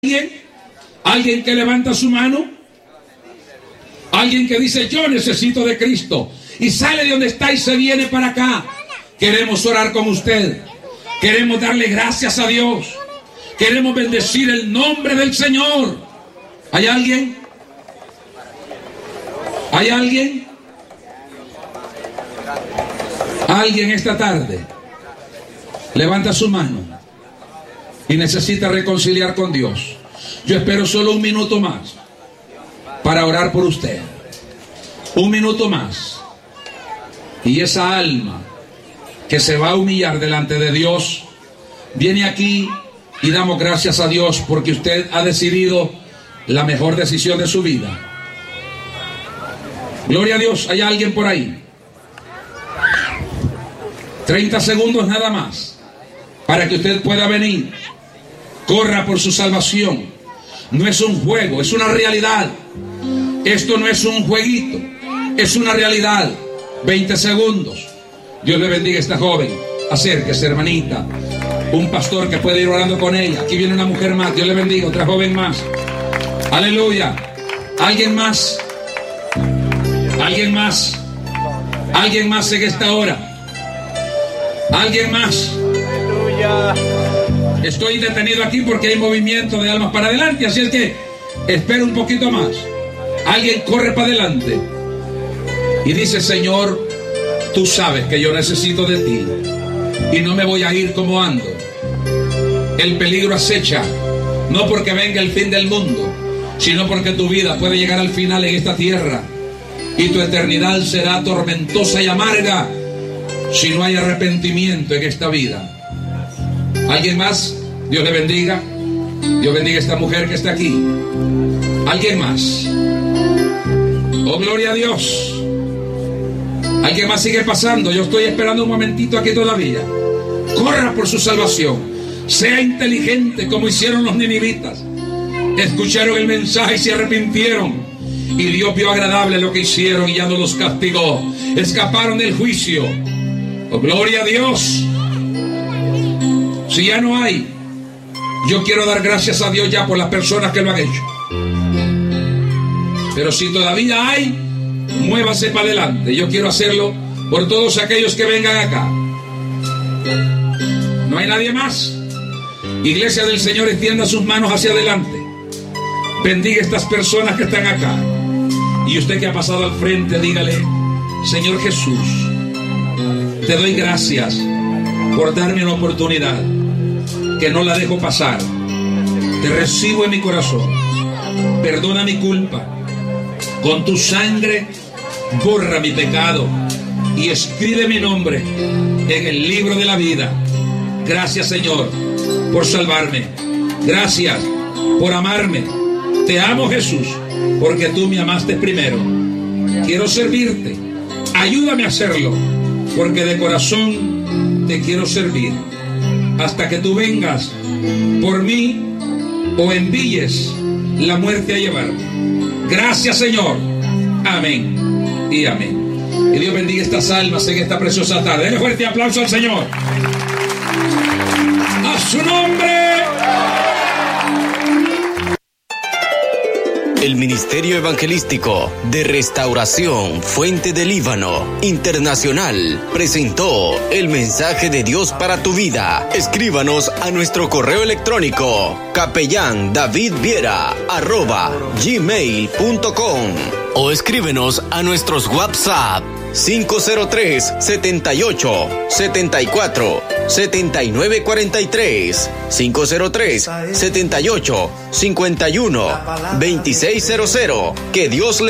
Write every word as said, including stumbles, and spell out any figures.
¿Alguien? ¿Alguien que levanta su mano? Alguien que dice: yo necesito de Cristo, y sale de donde está y se viene para acá. Queremos orar con usted. Queremos darle gracias a Dios. Queremos bendecir el nombre del Señor. ¿Hay alguien? ¿Hay alguien? ¿Alguien esta tarde levanta su mano y necesita reconciliar con Dios? Yo espero solo un minuto más para orar por usted. Un minuto más. Y esa alma que se va a humillar delante de Dios viene aquí, y damos gracias a Dios porque usted ha decidido la mejor decisión de su vida. Gloria a Dios. ¿Hay alguien por ahí? treinta segundos nada más para que usted pueda venir. Corra por su salvación. No es un juego, es una realidad. Esto no es un jueguito, es una realidad. veinte segundos. Dios le bendiga a esta joven. Acérquese, hermanita. Un pastor que puede ir orando con ella. Aquí viene una mujer más. Dios le bendiga. Otra joven más. Aleluya. ¿Alguien más? ¿Alguien más? ¿Alguien más en esta hora? ¿Alguien más? Estoy detenido aquí porque hay movimiento de almas para adelante, así es que espero un poquito más. Alguien corre para adelante y dice: Señor, tú sabes que yo necesito de ti y no me voy a ir como ando. El peligro acecha, no porque venga el fin del mundo, sino porque tu vida puede llegar al final en esta tierra y tu eternidad será tormentosa y amarga si no hay arrepentimiento en esta vida. ¿Alguien más? Dios le bendiga. Dios bendiga a esta mujer que está aquí. ¿Alguien más? Oh, gloria a Dios. ¿Alguien más sigue pasando? Yo estoy esperando un momentito aquí todavía. Corra por su salvación. Sea inteligente como hicieron los ninivitas. Escucharon el mensaje y se arrepintieron. Y Dios vio agradable lo que hicieron y ya no los castigó. Escaparon del juicio. Oh, gloria a Dios. Si ya no hay, yo quiero dar gracias a Dios ya por las personas que lo han hecho. Pero si todavía hay, muévase para adelante. Yo quiero hacerlo por todos aquellos que vengan acá. ¿No hay nadie más? Iglesia del Señor, extienda sus manos hacia adelante. Bendiga a estas personas que están acá. Y usted que ha pasado al frente, dígale: Señor Jesús, te doy gracias por darme una oportunidad que no la dejo pasar. Te recibo en mi corazón. Perdona mi culpa. Con tu sangre borra mi pecado y escribe mi nombre en el libro de la vida. Gracias, Señor, por salvarme. Gracias por amarme. Te amo, Jesús, porque tú me amaste primero. Quiero servirte. Ayúdame a hacerlo, porque de corazón te quiero servir hasta que tú vengas por mí o envíes la muerte a llevarme. Gracias, Señor. Amén y amén. Que Dios bendiga estas almas en esta preciosa tarde. Denle fuerte aplauso al Señor. A su nombre. El Ministerio Evangelístico de Restauración Fuente del Líbano Internacional presentó el mensaje de Dios para tu vida. Escríbanos a nuestro correo electrónico capellán david viera arroba gmail punto com o escríbenos a nuestros WhatsApp cinco cero tres, setenta y ocho, setenta y cuatro, setenta y nueve cuarenta y tres, cinco cero tres, setenta y ocho, cincuenta y uno, veintiséis cero cero. Que Dios le